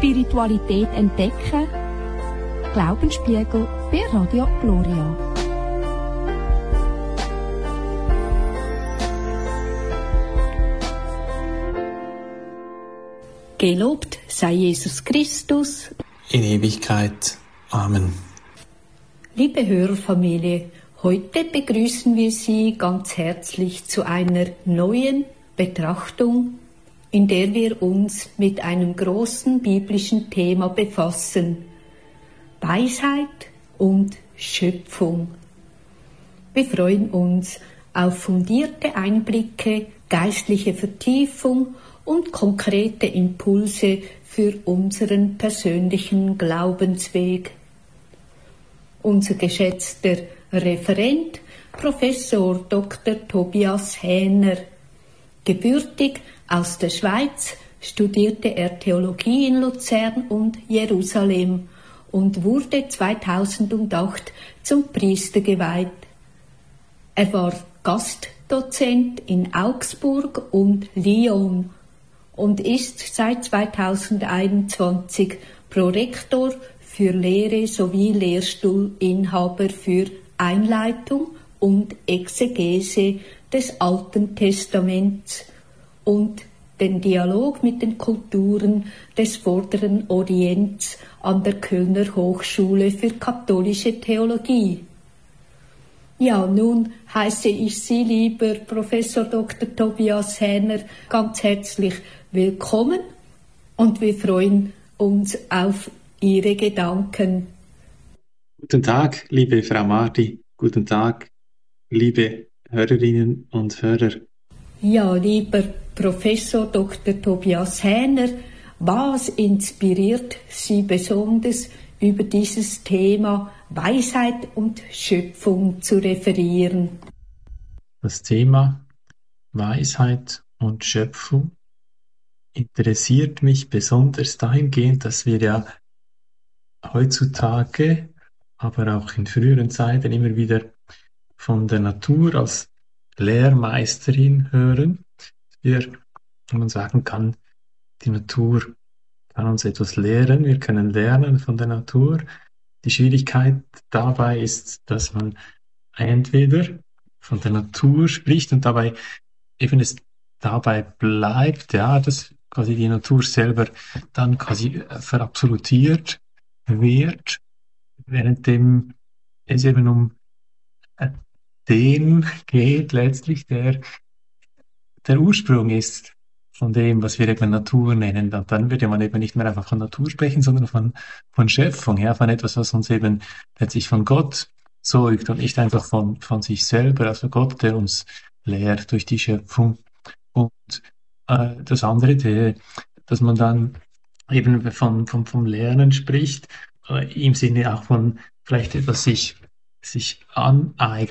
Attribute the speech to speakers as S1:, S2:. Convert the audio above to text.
S1: Spiritualität entdecken. Glaubensspiegel bei Radio Gloria. Gelobt sei Jesus Christus.
S2: In Ewigkeit. Amen.
S3: Liebe Hörerfamilie, heute begrüßen wir Sie ganz herzlich zu einer neuen Betrachtung, in der wir uns mit einem großen biblischen Thema befassen: Weisheit und Schöpfung. Wir freuen uns auf fundierte Einblicke, geistliche Vertiefung und konkrete Impulse für unseren persönlichen Glaubensweg. Unser geschätzter Referent, Professor Dr. Tobias Häner. Gebürtig aus der Schweiz studierte er Theologie in Luzern und Jerusalem und wurde 2008 zum Priester geweiht. Er war Gastdozent in Augsburg und Lyon und ist seit 2021 Prorektor für Lehre sowie Lehrstuhlinhaber für Einleitung und Exegese des Alten Testaments und den Dialog mit den Kulturen des Vorderen Orients an der Kölner Hochschule für katholische Theologie. Ja, nun heiße ich Sie, lieber Professor Dr. Tobias Häner, ganz herzlich willkommen und wir freuen uns auf Ihre Gedanken.
S2: Guten Tag, liebe Frau Marti. Guten Tag, liebe Hörerinnen und Hörer.
S3: Ja, lieber Professor Dr. Tobias Häner, was inspiriert Sie besonders, über dieses Thema Weisheit und Schöpfung zu referieren?
S2: Das Thema Weisheit und Schöpfung interessiert mich besonders dahingehend, dass wir ja heutzutage, aber auch in früheren Zeiten immer wieder von der Natur als Lehrmeisterin hören. Wenn man sagen kann, die Natur kann uns etwas lehren, wir können lernen von der Natur. Die Schwierigkeit dabei ist, dass man entweder von der Natur spricht und dabei bleibt, ja, dass quasi die Natur selber dann quasi verabsolutiert wird, währenddem es eben um den geht letztlich, der Ursprung ist von dem, was wir eben Natur nennen. Und dann würde man eben nicht mehr einfach von Natur sprechen, sondern von Schöpfung, ja, von etwas, was uns eben letztlich von Gott zeugt und nicht einfach von sich selber, also Gott, der uns lehrt durch die Schöpfung. Und das andere, dass man dann eben vom Lernen spricht, im Sinne auch von vielleicht etwas sich aneignen,